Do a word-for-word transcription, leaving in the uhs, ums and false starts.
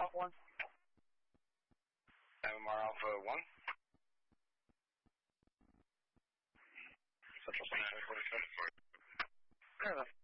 Alpha one. M M R Alpha one. Central Center forty-seven. Fair enough.